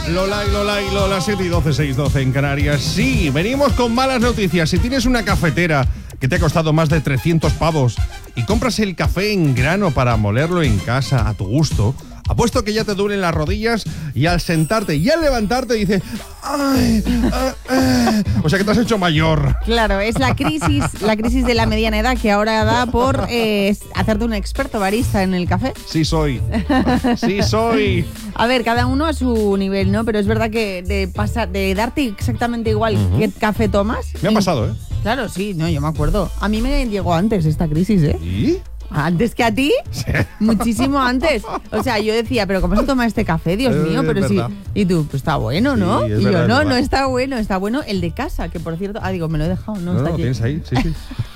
Lola, 7 y 12, 6, 12 en Canarias. Sí, venimos con malas noticias. Si tienes una cafetera que te ha costado más de 300 pavos y compras el café en grano para molerlo en casa a tu gusto, apuesto que ya te duelen las rodillas y al sentarte y al levantarte dices ¡ay! O sea que te has hecho mayor. Claro, es la crisis de la mediana edad que ahora da por hacerte un experto barista en el café. Sí soy. A ver, cada uno a su nivel, ¿no? Pero es verdad que de darte exactamente igual qué café tomas. Me ha pasado, ¿eh? Claro, sí, no, yo me acuerdo. A mí me llegó antes esta crisis, ¿eh? ¿Y? ¿Antes que a ti? Sí. Muchísimo antes. O sea, yo decía, ¿pero cómo se toma este café? Dios mío, pero sí. Y tú, pues está bueno, ¿no? Sí, y yo, verdad, no está bueno. Está bueno el de casa, que por cierto... digo, me lo he dejado, ¿no? Está lo aquí. tienes ahí, sí.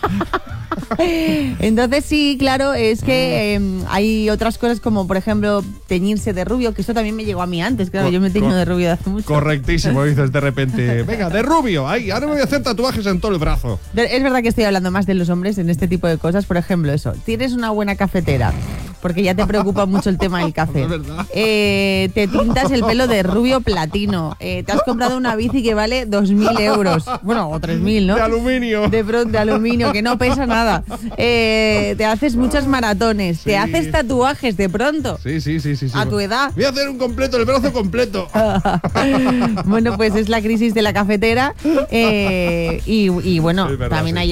Entonces sí, claro, es que hay otras cosas como, por ejemplo, teñirse de rubio, que eso también me llegó a mí antes. Claro, yo me teño de rubio de hace mucho. Correctísimo, dices de repente, venga, de rubio, ahí, ahora me voy a hacer tatuajes en todo el brazo. Es verdad que estoy hablando más de los hombres en este tipo de cosas. Por ejemplo, eso, tienes una buena cafetera, porque ya te preocupa mucho el tema del café. Es verdad. Te tintas el pelo de rubio platino. Te has comprado una bici que vale 2.000 euros. Bueno, o 3.000, ¿no? De aluminio. De aluminio, que no pesa nada. Te haces muchas maratones. Sí. Te haces tatuajes de pronto. Sí. A tu edad. Voy a hacer un completo, el brazo completo. Bueno, pues es la crisis de la cafetera. Y bueno, Es verdad, también sí. hay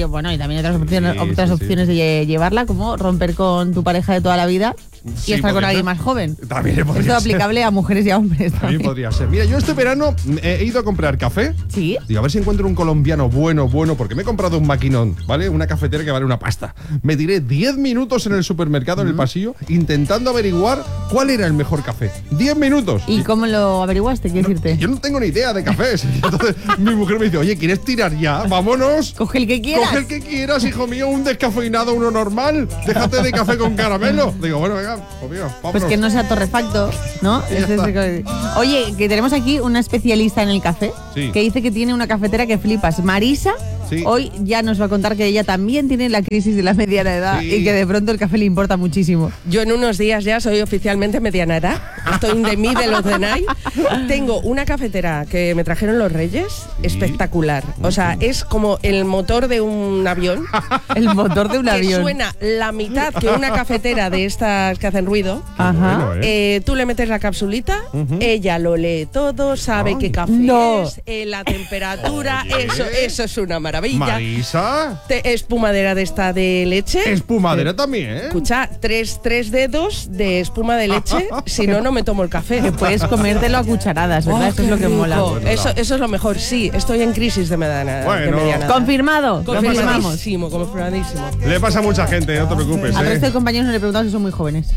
otras opciones de llevarla, como romper con tu pareja de toda la vida y Sí, estar con podría alguien ser. más joven. También podría Esto ser. aplicable a mujeres y a hombres También también. podría ser. Mira, yo este verano he ido a comprar café. Sí. Digo, a ver si encuentro un colombiano bueno, porque me he comprado un maquinón, ¿vale? Una cafetera que vale una pasta. Me tiré 10 minutos en el supermercado, en el pasillo, intentando averiguar cuál era el mejor café. 10 minutos. ¿Y cómo lo averiguaste? ¿Qué decirte? Yo no tengo ni idea de cafés. Entonces mi mujer me dice, oye, ¿quieres tirar ya? Vámonos. Coge el que quieras. Coge el que quieras, hijo mío, un descafeinado, uno normal. Déjate de café con caramelo. Digo, bueno, venga, pues mira, vámonos. Pues que no sea torrefacto, ¿no? Ya está. Oye, que tenemos aquí una especialista en el café, Sí. que dice que tiene una cafetera que flipas. Marisa, Sí. hoy ya nos va a contar que ella también tiene la crisis de la mediana edad Sí. y que de pronto el café le importa muchísimo. Yo en unos días ya soy oficialmente mediana edad. Estoy in the middle of the night. Tengo una cafetera que me trajeron los Reyes, espectacular. O sea, es como el motor de un avión. El motor de un Que avión. suena la mitad que una cafetera de estas que hacen ruido. Ajá. Bueno, Tú le metes la capsulita, ella lo lee todo, sabe Ay. qué café No. es, la temperatura, Oye. eso es una maravilla. Marisa, Espumadera de esta de leche. espumadera también, ¿eh? Escucha, tres dedos de espuma de leche, si no, no me tomo el café. Que puedes comértelo a cucharadas, ¿verdad? Oh, Eso es lo que qué mola. rico. Eso es lo mejor, sí, estoy en crisis de mediana. Bueno. de mediana edad. Confirmado. Confirmamos. Confirmadísimo. Le pasa a mucha gente, no te preocupes, Al resto de ¿eh? compañeros no le preguntamos si son muy jóvenes.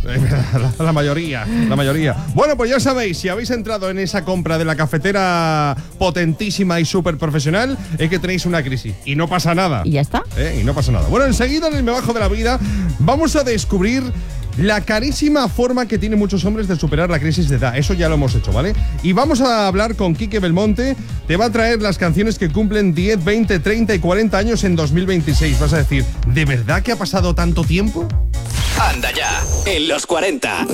La mayoría. Bueno, pues ya sabéis, si habéis entrado en esa compra de la cafetera potentísima y súper profesional, es que tenéis una crisis. Y no pasa nada. Y ya está. Y no pasa nada. Bueno, enseguida en el Me Bajo de la Vida vamos a descubrir la carísima forma que tienen muchos hombres de superar la crisis de edad. Eso ya lo hemos hecho, ¿vale? Y vamos a hablar con Quique Belmonte. Te va a traer las canciones que cumplen 10, 20, 30 y 40 años en 2026. Vas a decir, ¿de verdad que ha pasado tanto tiempo? Anda ya, en los 40.